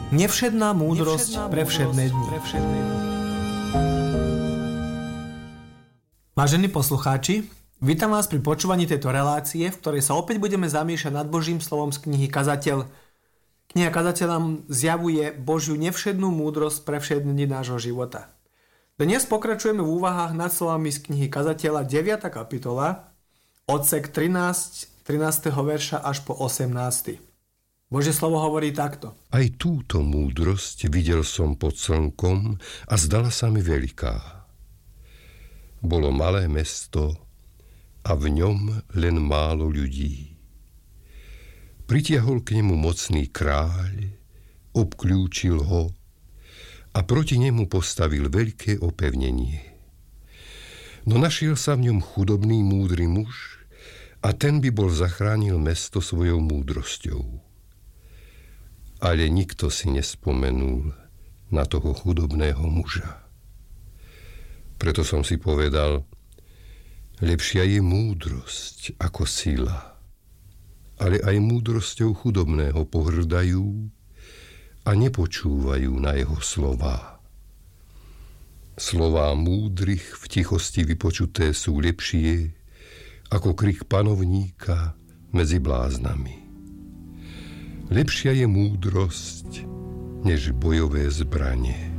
Nevšedná múdrosť pre všedné dni. Vážení poslucháči, vítam vás pri počúvaní tejto relácie, v ktorej sa opäť budeme zamýšľať nad Božím slovom z knihy Kazateľ. Kniha Kazateľ nám zjavuje Božiu nevšednú múdrosť pre všedné dni nášho života. Dnes pokračujeme v úvahách nad slovami z knihy Kazateľa 9. kapitola, odsek 13. verša až po 18. Božie slovo hovorí takto. Aj túto múdrosť videl som pod slnkom a zdala sa mi veľká. Bolo malé mesto a v ňom len málo ľudí. Pritiahol k nemu mocný kráľ, obkľúčil ho a proti nemu postavil veľké opevnenie. No našiel sa v ňom chudobný múdry muž a ten by bol zachránil mesto svojou múdrosťou. Ale nikto si nespomenul na toho chudobného muža. Preto som si povedal, lepšia je múdrosť ako sila. Ale aj múdrosťou chudobného pohrdajú a nepočúvajú na jeho slová. Slová múdrych v tichosti vypočuté sú lepšie ako krik panovníka medzi bláznami. Lepšia je múdrosť než bojové zbranie.